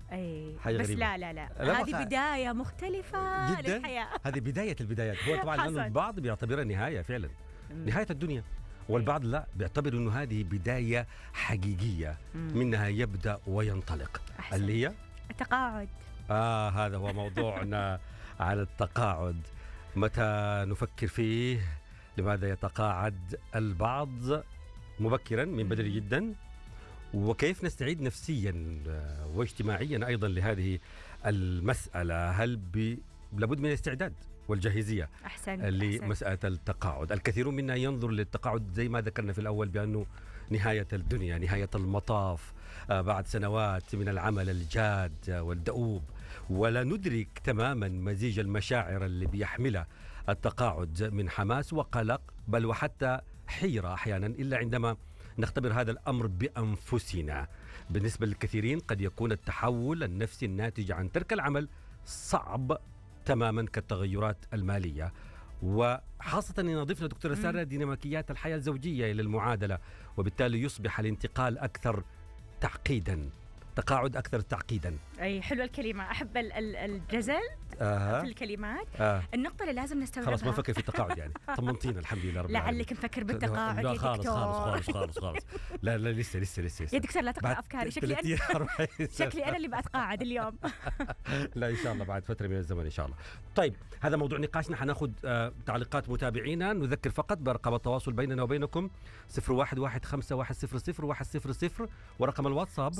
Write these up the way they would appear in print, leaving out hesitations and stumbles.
اي حاجة بس غريبة. لا هذه بداية مختلفة جدا للحياة. هذه بداية البدايات. هو طبعا لأنه البعض بيعتبرها نهاية فعلا، نهاية الدنيا، والبعض لا بيعتبر انه هذه بداية حقيقية منها يبدأ وينطلق. أحسن. اللي هي التقاعد. هذا هو موضوعنا على التقاعد. متى نفكر فيه؟ لماذا يتقاعد البعض مبكرا من بدري جدا؟ وكيف نستعيد نفسيا واجتماعيا أيضا لهذه المسألة؟ هل لابد من الاستعداد والجاهزية لمسألة التقاعد؟ الكثيرون منا ينظر للتقاعد زي ما ذكرنا في الأول بأنه نهاية الدنيا، نهاية المطاف بعد سنوات من العمل الجاد والدؤوب، ولا ندرك تماما مزيج المشاعر اللي بيحملها التقاعد من حماس وقلق، بل وحتى حيرة أحيانا، إلا عندما نختبر هذا الأمر بأنفسنا. بالنسبة للكثيرين قد يكون التحول النفسي الناتج عن ترك العمل صعب تماما كالتغيرات المالية، وخاصة إن نضيف دكتورة سارة ديناميكيات الحياة الزوجية إلى المعادلة، وبالتالي يصبح الانتقال أكثر تعقيدا، تقاعد أكثر تعقيدا. أي حلوة الكلمة، أحب الجزل في الكلمات. النقطة اللي لازم نستوعبها، خلاص ما فكر في التقاعد يعني. طمنتينا الحمد لله رب العالمين. لعلك مفكر بالتقاعد لا يا خالص دكتور. خالص. لا لسه يا دكتور لا تقرأ أفكاري، شكلي أنا اللي بأتقاعد اليوم. لا إن شاء الله بعد فترة من الزمن إن شاء الله. طيب هذا موضوع نقاشنا، حناخذ تعليقات متابعينا. نذكر فقط برقم التواصل بيننا وبينكم 0115100100 ورقم الواتساب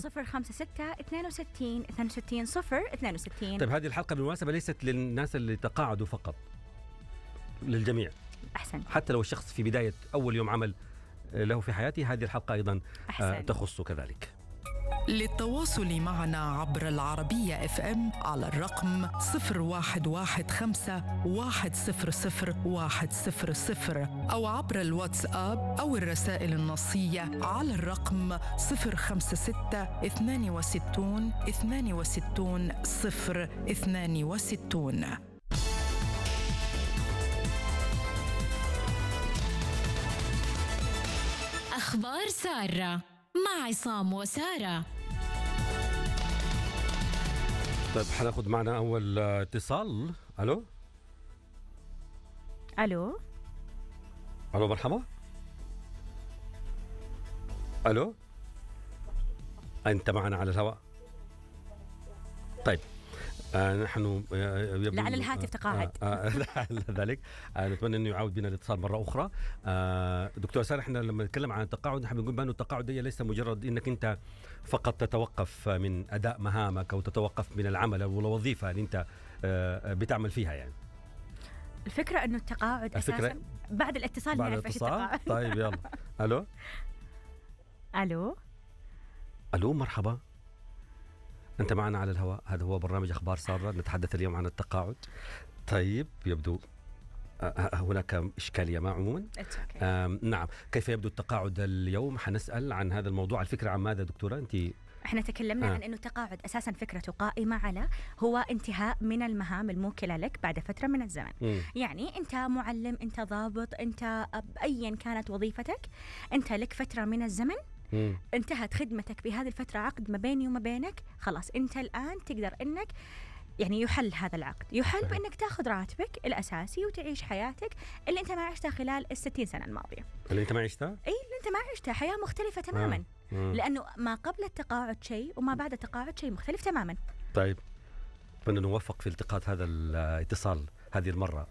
056-62-62-062. طيب هذه الحلقة بالمناسبة ليست للناس اللي تقاعدوا فقط، للجميع. أحسن. حتى لو الشخص في بداية أول يوم عمل له في حياته، هذه الحلقة أيضا تخص كذلك. للتواصل معنا عبر العربية FM على الرقم 0115-100-100 أو عبر الواتساب أو الرسائل النصية على الرقم 056-62-62-062. أخبار سارة مع عصام وسارة. طيب حناخد معنا أول اتصال. ألو مرحبا. ألو أنت معنا على الهواء. طيب نحن لعل الهاتف تقاعد. ذلك نتمنى انه يعود بنا الاتصال مره اخرى. دكتور سارة، احنا لما نتكلم عن التقاعد نحن بنقول بانه التقاعد ليس مجرد انك انت فقط تتوقف من اداء مهامك او تتوقف من العمل او الوظيفه اللي انت بتعمل فيها يعني. الفكره انه التقاعد اساسا بعد الاتصال نعرف ايش التقاعد. طيب يلا. الو مرحبا، أنت معنا على الهواء. هذا هو برنامج أخبار سارة، نتحدث اليوم عن التقاعد. طيب يبدو هناك إشكالية ما عموما. نعم، كيف يبدو التقاعد اليوم؟ حنسأل عن هذا الموضوع. الفكرة عن ماذا دكتورة أنت؟ احنا تكلمنا عن انه التقاعد اساسا فكرته قائمه على هو انتهاء من المهام الموكله لك بعد فتره من الزمن. يعني انت معلم، انت ضابط، انت ايا كانت وظيفتك، انت لك فتره من الزمن انتهت خدمتك بهذه الفترة، عقد ما بيني وما بينك، خلاص انت الآن تقدر انك يعني يحل هذا العقد، يحل بانك تاخذ راتبك الاساسي وتعيش حياتك اللي انت ما عشتها خلال ال60 سنة الماضية. اللي انت ما عشتها؟ اي اللي انت ما عشتها، حياة مختلفة تماما. لانه ما قبل التقاعد شيء وما بعد التقاعد شيء مختلف تماما. طيب بدنا نوفق في التقاط هذا الاتصال هذه المرة.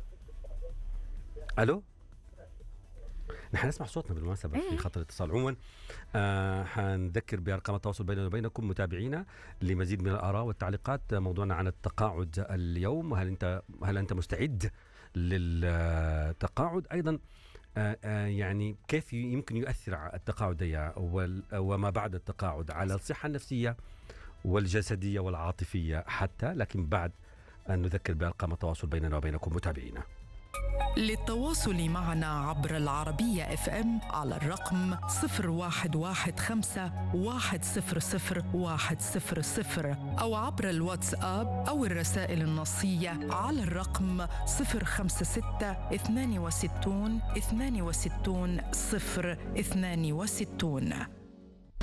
الو نحن نسمع صوتنا بالمناسبة في خط الاتصال. عموما حنذكر بأرقام التواصل بيننا وبينكم متابعينا لمزيد من الآراء والتعليقات. موضوعنا عن التقاعد اليوم، هل أنت مستعد للتقاعد؟ أيضا يعني كيف يمكن يؤثر التقاعد وما بعد التقاعد على الصحة النفسية والجسدية والعاطفية حتى، لكن بعد أن نذكر بأرقام التواصل بيننا وبينكم متابعينا. للتواصل معنا عبر العربية FM على الرقم 0115-100-100 أو عبر الواتساب أو الرسائل النصية على الرقم 056-62-62-062.